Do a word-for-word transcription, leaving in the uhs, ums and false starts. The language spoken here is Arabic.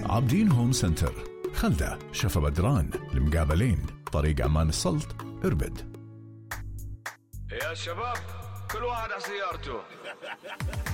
عابدين هوم سنتر، خلدة، شفا بدران، المقابلين، طريق عمان السلط، إربد. يا شباب كل واحد على سيارته.